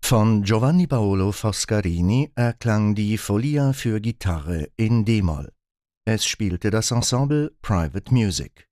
Von Giovanni Paolo Foscarini erklang die Folia für Gitarre in d-Moll. Es spielte das Ensemble Private Music.